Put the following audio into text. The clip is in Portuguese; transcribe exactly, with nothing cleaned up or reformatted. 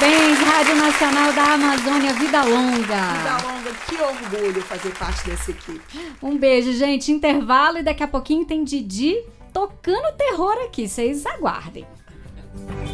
Parabéns, Rádio Nacional da Amazônia, vida longa. Vida longa, que orgulho fazer parte dessa equipe. Um beijo, gente. Intervalo e daqui a pouquinho tem Didi tocando terror aqui. Vocês aguardem.